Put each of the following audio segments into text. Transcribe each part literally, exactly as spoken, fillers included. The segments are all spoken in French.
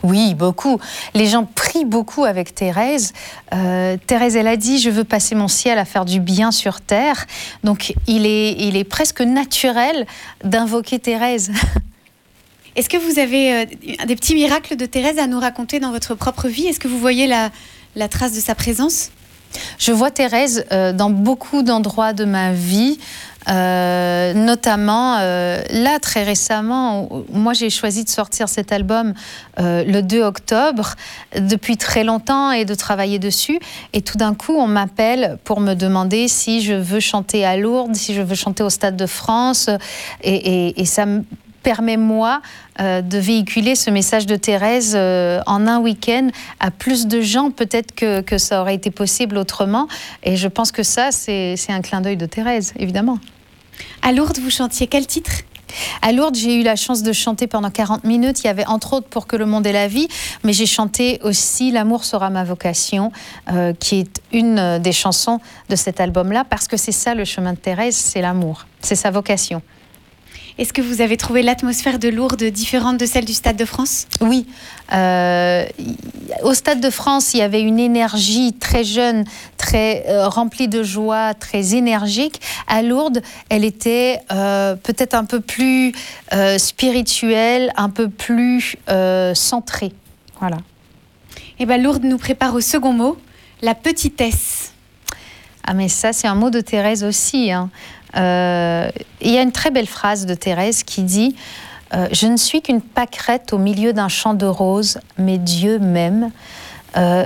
Oui, beaucoup. Les gens prient beaucoup avec Thérèse. Euh, Thérèse, elle a dit « Je veux passer mon ciel à faire du bien sur terre ». Donc, il est, il est presque naturel d'invoquer Thérèse. Est-ce que vous avez euh, des petits miracles de Thérèse à nous raconter dans votre propre vie? Est-ce que vous voyez la, la trace de sa présence? Je vois Thérèse euh, dans beaucoup d'endroits de ma vie. Euh, notamment euh, là très récemment, moi j'ai choisi de sortir cet album euh, le deux octobre depuis très longtemps et de travailler dessus, et tout d'un coup on m'appelle pour me demander si je veux chanter à Lourdes, si je veux chanter au Stade de France, et, et, et ça me permet moi euh, de véhiculer ce message de Thérèse euh, en un week-end à plus de gens peut-être que, que ça aurait été possible autrement, et je pense que ça c'est, c'est un clin d'œil de Thérèse évidemment. À Lourdes, vous chantiez quel titre? À Lourdes, j'ai eu la chance de chanter pendant quarante minutes. Il y avait entre autres Pour que le monde ait la vie, mais j'ai chanté aussi L'amour sera ma vocation, euh, qui est une des chansons de cet album-là, parce que c'est ça le chemin de Thérèse, c'est l'amour, c'est sa vocation. Est-ce que vous avez trouvé l'atmosphère de Lourdes différente de celle du Stade de France? Oui. Euh, au Stade de France, il y avait une énergie très jeune, très euh, remplie de joie, très énergique. À Lourdes, elle était euh, peut-être un peu plus euh, spirituelle, un peu plus euh, centrée. Voilà. Eh bien, Lourdes nous prépare au second mot, la petitesse. Ah, mais ça, c'est un mot de Thérèse aussi, hein. Euh, il y a une très belle phrase de Thérèse qui dit euh, « Je ne suis qu'une pâquerette au milieu d'un champ de roses, mais Dieu m'aime. Euh, »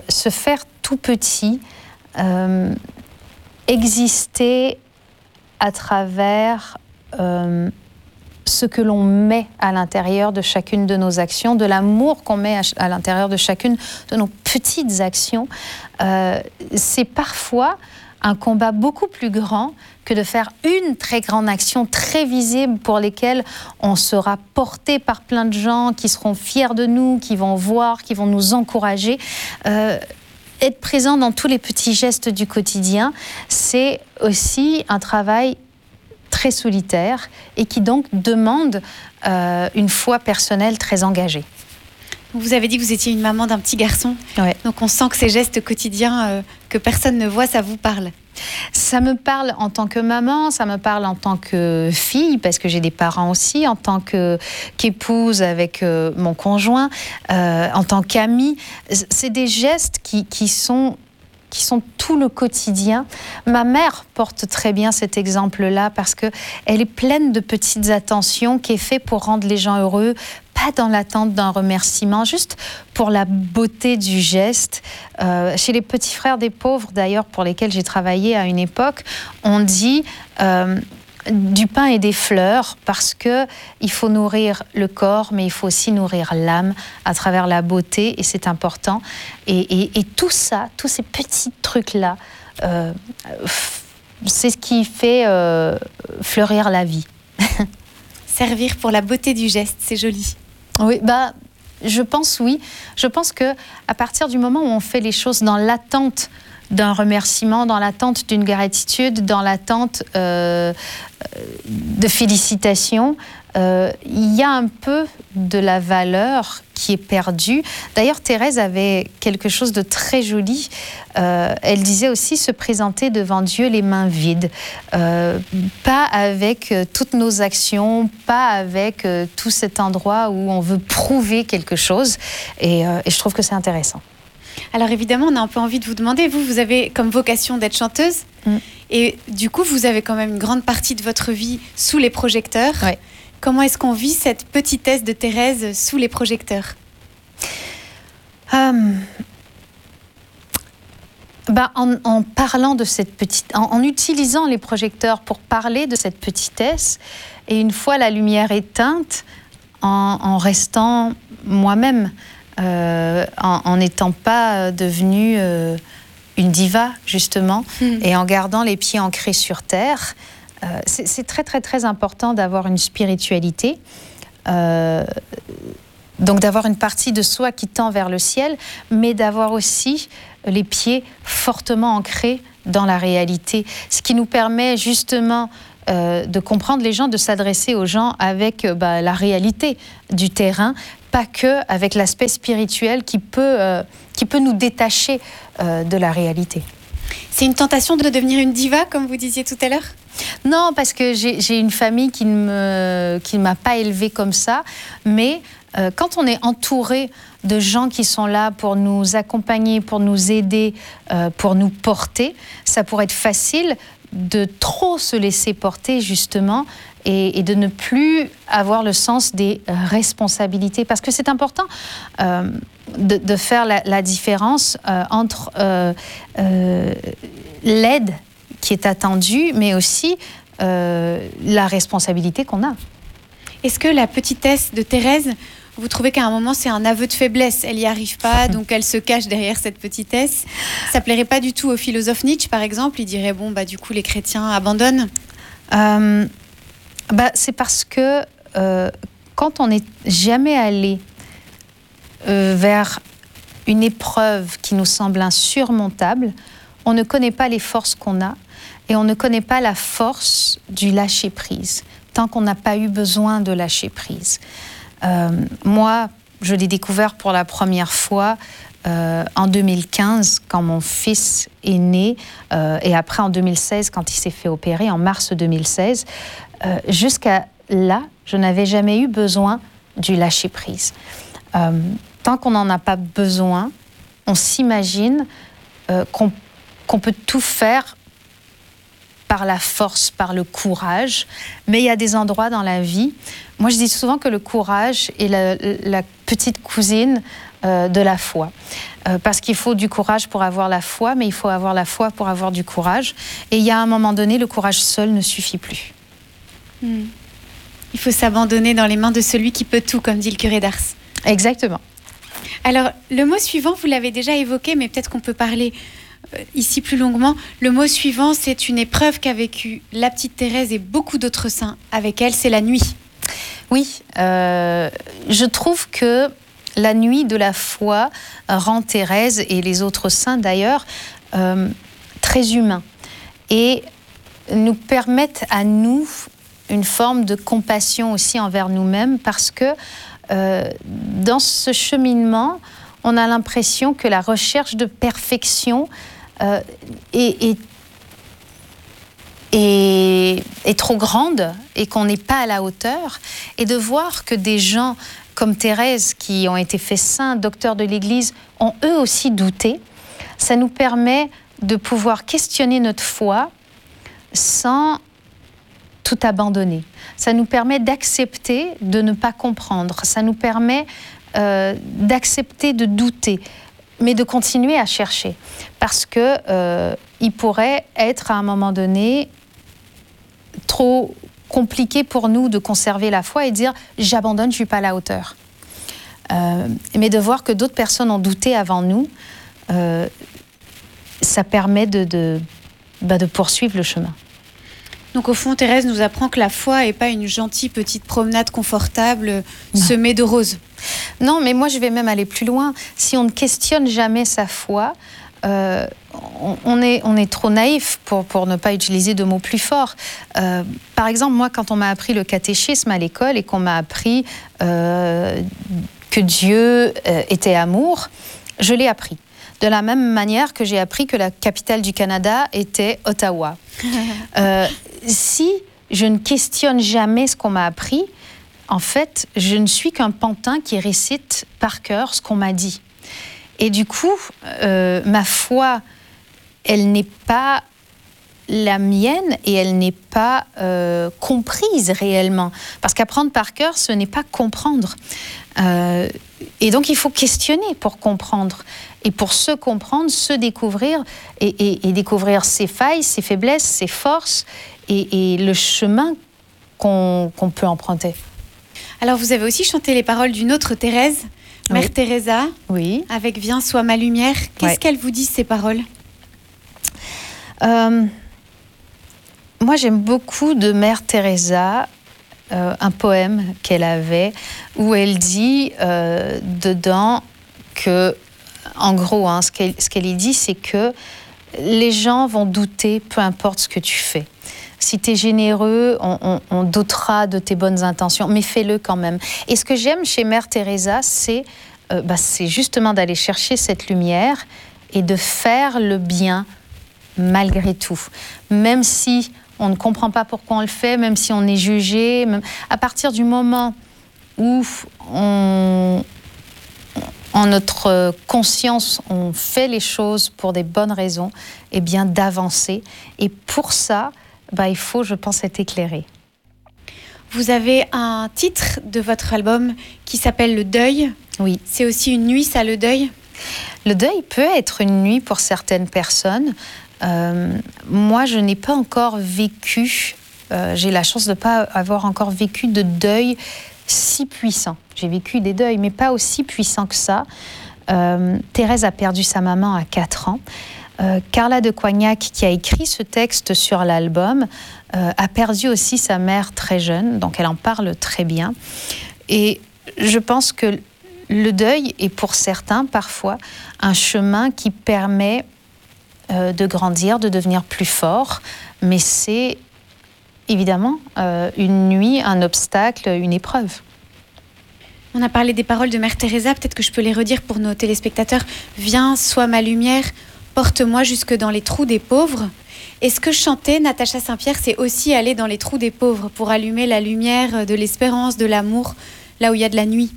Se faire tout petit, euh, exister à travers euh, ce que l'on met à l'intérieur de chacune de nos actions, de l'amour qu'on met à, à l'intérieur de chacune de nos petites actions, euh, c'est parfois un combat beaucoup plus grand que de faire une très grande action très visible pour lesquelles on sera porté par plein de gens qui seront fiers de nous, qui vont voir, qui vont nous encourager. Euh, être présent dans tous les petits gestes du quotidien, c'est aussi un travail très solitaire et qui donc demande euh, une foi personnelle très engagée. Vous avez dit que vous étiez une maman d'un petit garçon. Ouais. Donc on sent que ces gestes quotidiens euh, que personne ne voit, ça vous parle. Ça me parle en tant que maman, ça me parle en tant que fille, parce que j'ai des parents aussi, en tant que, qu'épouse avec euh, mon conjoint, euh, en tant qu'amie. C'est des gestes qui, qui sont... qui sont tout le quotidien. Ma mère porte très bien cet exemple-là parce qu'elle est pleine de petites attentions qui est fait pour rendre les gens heureux, pas dans l'attente d'un remerciement, juste pour la beauté du geste. Euh, chez les petits frères des pauvres, d'ailleurs, pour lesquels j'ai travaillé à une époque, on dit... Euh, du pain et des fleurs, parce que il faut nourrir le corps, mais il faut aussi nourrir l'âme à travers la beauté, et c'est important. Et, et, et tout ça, tous ces petits trucs-là, euh, c'est ce qui fait euh, fleurir la vie. Servir pour la beauté du geste, c'est joli. Oui, bah, je pense oui. Je pense que à partir du moment où on fait les choses dans l'attente d'un remerciement, dans l'attente d'une gratitude, dans l'attente euh, de félicitations, euh, il y a un peu de la valeur qui est perdue. D'ailleurs, Thérèse avait quelque chose de très joli. Euh, elle disait aussi se présenter devant Dieu les mains vides. Euh, pas avec euh, toutes nos actions, pas avec euh, tout cet endroit où on veut prouver quelque chose. Et, euh, et je trouve que c'est intéressant. Alors évidemment, on a un peu envie de vous demander, vous, vous avez comme vocation d'être chanteuse, mm. et du coup, vous avez quand même une grande partie de votre vie sous les projecteurs. Ouais. Comment est-ce qu'on vit cette petitesse de Thérèse sous les projecteurs? um, bah, en, en parlant de cette petite, en, en utilisant les projecteurs pour parler de cette petitesse, et une fois la lumière éteinte, en, en restant moi-même. Euh, en n'étant pas devenue euh, une diva, justement, mmh. et en gardant les pieds ancrés sur terre. Euh, c'est, c'est très, très, très important d'avoir une spiritualité, euh, donc d'avoir une partie de soi qui tend vers le ciel, mais d'avoir aussi les pieds fortement ancrés dans la réalité, ce qui nous permet justement euh, de comprendre les gens, de s'adresser aux gens avec euh, bah, la réalité du terrain, pas que avec l'aspect spirituel qui peut, euh, qui peut nous détacher euh, de la réalité. C'est une tentation de devenir une diva, comme vous disiez tout à l'heure ? Non, parce que j'ai, j'ai une famille qui ne me, qui ne m'a pas élevée comme ça, mais euh, quand on est entouré de gens qui sont là pour nous accompagner, pour nous aider, euh, pour nous porter, ça pourrait être facile de trop se laisser porter, justement, et, et de ne plus avoir le sens des responsabilités. Parce que c'est important euh, de, de faire la, la différence euh, entre euh, euh, l'aide qui est attendue, mais aussi euh, la responsabilité qu'on a. Est-ce que la petitesse de Thérèse, vous trouvez qu'à un moment, c'est un aveu de faiblesse ? Elle n'y arrive pas, donc elle se cache derrière cette petitesse. Ça ne plairait pas du tout au philosophe Nietzsche, par exemple. Il dirait, bon, bah, du coup, les chrétiens abandonnent. Euh, bah, c'est parce que euh, quand on n'est jamais allé euh, vers une épreuve qui nous semble insurmontable, on ne connaît pas les forces qu'on a et on ne connaît pas la force du lâcher-prise, tant qu'on n'a pas eu besoin de lâcher prise. Euh, moi, je l'ai découvert pour la première fois euh, en deux mille quinze, quand mon fils est né, euh, et après en deux mille seize, quand il s'est fait opérer, en mars deux mille seize. Euh, jusqu'à là, je n'avais jamais eu besoin du lâcher-prise. Euh, tant qu'on n'en a pas besoin, on s'imagine euh, qu'on, qu'on peut tout faire par la force, par le courage. Mais il y a des endroits dans la vie. Moi, je dis souvent que le courage est la, la petite cousine euh, de la foi. Euh, parce qu'il faut du courage pour avoir la foi, mais il faut avoir la foi pour avoir du courage. Et il y a un moment donné, le courage seul ne suffit plus. Hmm. Il faut s'abandonner dans les mains de celui qui peut tout, comme dit le curé d'Ars. Exactement. Alors, le mot suivant, vous l'avez déjà évoqué, mais peut-être qu'on peut parler ici plus longuement. Le mot suivant, c'est une épreuve qu'a vécue la petite Thérèse et beaucoup d'autres saints avec elle, c'est la nuit. Oui, euh, je trouve que la nuit de la foi rend Thérèse et les autres saints d'ailleurs euh, très humains et nous permettent à nous une forme de compassion aussi envers nous-mêmes parce que euh, dans ce cheminement, on a l'impression que la recherche de perfection euh, est, est, est, est trop grande et qu'on n'est pas à la hauteur. Et de voir que des gens comme Thérèse, qui ont été faits saints, docteurs de l'Église, ont eux aussi douté, ça nous permet de pouvoir questionner notre foi sans tout abandonner. Ça nous permet d'accepter de ne pas comprendre. Ça nous permet Euh, d'accepter de douter, mais de continuer à chercher. Parce que euh, il pourrait être à un moment donné trop compliqué pour nous de conserver la foi et dire « j'abandonne, je ne suis pas à la hauteur euh, ». Mais de voir que d'autres personnes ont douté avant nous, euh, ça permet de, de, bah, de poursuivre le chemin. Donc au fond, Thérèse nous apprend que la foi n'est pas une gentille petite promenade confortable non. semée de roses. Non, mais moi je vais même aller plus loin. Si on ne questionne jamais sa foi, euh, on, on, est, on est trop naïf pour, pour ne pas utiliser de mots plus forts. Euh, par exemple, moi quand on m'a appris le catéchisme à l'école et qu'on m'a appris euh, que Dieu euh, était amour, je l'ai appris. De la même manière que j'ai appris que la capitale du Canada était Ottawa. euh, si je ne questionne jamais ce qu'on m'a appris, en fait, je ne suis qu'un pantin qui récite par cœur ce qu'on m'a dit. Et du coup, euh, ma foi, elle n'est pas la mienne et elle n'est pas euh, comprise réellement. Parce qu'apprendre par cœur, ce n'est pas comprendre. Euh, et donc, il faut questionner pour comprendre. Et pour se comprendre, se découvrir et, et, et découvrir ses failles, ses faiblesses, ses forces et, et le chemin qu'on, qu'on peut emprunter. Alors, vous avez aussi chanté les paroles d'une autre Thérèse, Mère oui. Teresa, oui. avec « Viens, sois ma lumière ». Qu'est-ce ouais. qu'elle vous dit, ces paroles ? euh, Moi, j'aime beaucoup de Mère Teresa, euh, un poème qu'elle avait, où elle dit euh, dedans que, en gros, hein, ce qu'elle, ce qu'elle y dit, c'est que les gens vont douter, peu importe ce que tu fais. Si tu es généreux, on, on, on doutera de tes bonnes intentions, mais fais-le quand même. Et ce que j'aime chez Mère Teresa, c'est, euh, bah, c'est justement d'aller chercher cette lumière et de faire le bien malgré tout. Même si on ne comprend pas pourquoi on le fait, même si on est jugé, même... à partir du moment où on... en notre conscience, on fait les choses pour des bonnes raisons, et bien d'avancer. Et pour ça, bah, il faut, je pense, être éclairé. Vous avez un titre de votre album qui s'appelle Le Deuil. Oui. C'est aussi une nuit, ça, le deuil? Le deuil peut être une nuit pour certaines personnes. Euh, moi, je n'ai pas encore vécu, euh, j'ai la chance de ne pas avoir encore vécu de deuil si puissant. J'ai vécu des deuils, mais pas aussi puissants que ça. Euh, Thérèse a perdu sa maman à quatre ans. Euh, Carla de Coignac, qui a écrit ce texte sur l'album, euh, a perdu aussi sa mère très jeune, donc elle en parle très bien. Et je pense que le deuil est pour certains parfois un chemin qui permet euh, de grandir, de devenir plus fort, mais c'est évidemment euh, une nuit, un obstacle, une épreuve. On a parlé des paroles de Mère Teresa, peut-être que je peux les redire pour nos téléspectateurs. « Viens, sois ma lumière, porte-moi jusque dans les trous des pauvres ». Est-ce que chanter, Natacha Saint-Pierre, c'est aussi aller dans les trous des pauvres pour allumer la lumière de l'espérance, de l'amour, là où il y a de la nuit?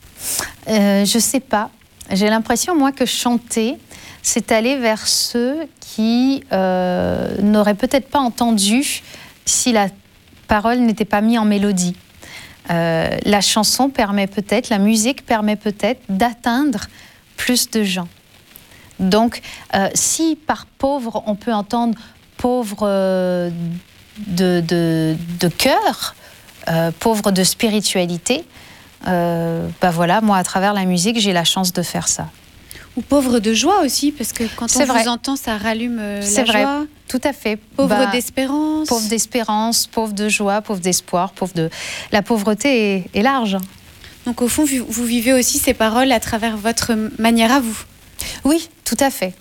euh, Je ne sais pas. J'ai l'impression, moi, que chanter, c'est aller vers ceux qui euh, n'auraient peut-être pas entendu si la parole n'était pas mise en mélodie. Euh, la chanson permet peut-être, la musique permet peut-être d'atteindre plus de gens. Donc, euh, si par pauvre, on peut entendre pauvre euh, de, de, de cœur, euh, pauvre de spiritualité, euh, bah voilà, moi, à travers la musique, j'ai la chance de faire ça. Ou pauvre de joie aussi, parce que quand C'est on vrai. vous entend, ça rallume euh, la C'est vrai. joie. Tout à fait. Pauvre bah, d'espérance. Pauvre d'espérance, pauvre de joie, pauvre d'espoir, pauvre de... La pauvreté est, est large. Donc au fond, vous, vous vivez aussi ces paroles à travers votre manière à vous. Oui, tout à fait.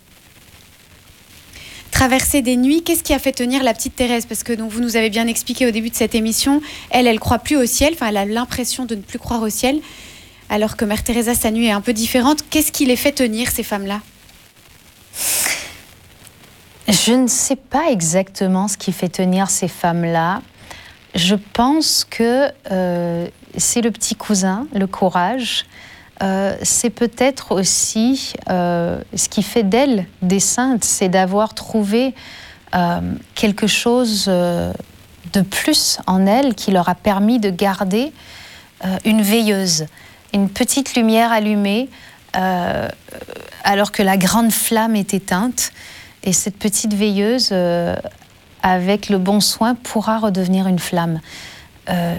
Traverser des nuits, qu'est-ce qui a fait tenir la petite Thérèse? Parce que donc, vous nous avez bien expliqué au début de cette émission, elle, elle croit plus au ciel, enfin elle a l'impression de ne plus croire au ciel, alors que Mère Teresa, sa nuit est un peu différente. Qu'est-ce qui les fait tenir, ces femmes-là? Je ne sais pas exactement ce qui fait tenir ces femmes-là. Je pense que euh, c'est le petit cousin, le courage. Euh, c'est peut-être aussi euh, ce qui fait d'elles des saintes, c'est d'avoir trouvé euh, quelque chose euh, de plus en elles qui leur a permis de garder euh, une veilleuse, une petite lumière allumée euh, alors que la grande flamme est éteinte. Et cette petite veilleuse, euh, avec le bon soin, pourra redevenir une flamme. Euh,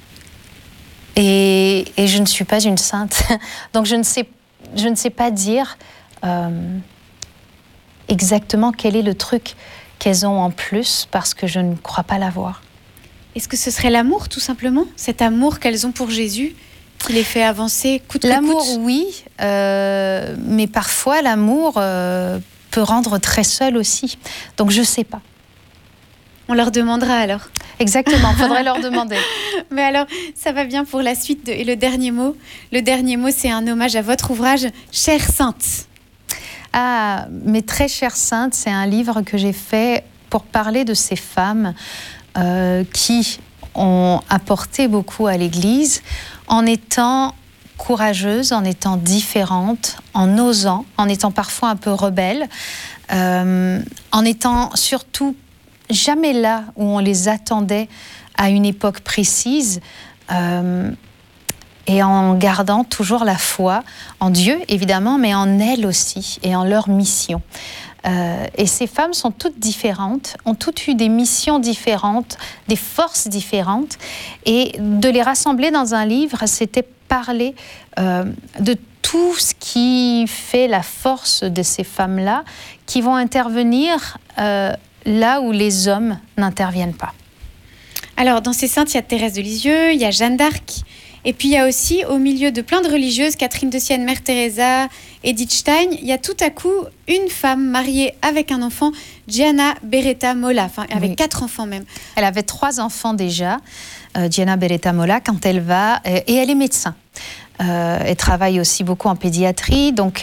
et, et je ne suis pas une sainte. Donc je ne sais, je ne sais pas dire euh, exactement quel est le truc qu'elles ont en plus, parce que je ne crois pas l'avoir. Est-ce que ce serait l'amour, tout simplement? Cet amour qu'elles ont pour Jésus, qui les fait avancer coûte que coûte? L'amour, oui. Euh, mais parfois, l'amour... Euh, peut rendre très seul aussi. Donc, je ne sais pas. On leur demandera alors. Exactement, il faudrait leur demander. Mais alors, ça va bien pour la suite de, et le dernier mot. Le dernier mot, c'est un hommage à votre ouvrage « Chère Sainte ». Ah, mes très chères saintes, c'est un livre que j'ai fait pour parler de ces femmes euh, qui ont apporté beaucoup à l'Église en étant... courageuse, en étant différente, en osant, en étant parfois un peu rebelle, euh, en étant surtout jamais là où on les attendait à une époque précise, euh, et en gardant toujours la foi en Dieu, évidemment, mais en elles aussi, et en leur mission. Euh, et ces femmes sont toutes différentes, ont toutes eu des missions différentes, des forces différentes, et de les rassembler dans un livre, c'était parler euh, de tout ce qui fait la force de ces femmes-là, qui vont intervenir euh, là où les hommes n'interviennent pas. Alors, dans ces saintes, il y a Thérèse de Lisieux, il y a Jeanne d'Arc, Et puis il y a aussi, au milieu de plein de religieuses, Catherine de Sienne, Mère Teresa, Edith Stein, il y a tout à coup une femme mariée avec un enfant, Gianna Beretta Molla, enfin avec oui. quatre enfants même. Elle avait trois enfants déjà, euh, Gianna Beretta Molla, quand elle va, euh, et elle est médecin. Euh, elle travaille aussi beaucoup en pédiatrie, donc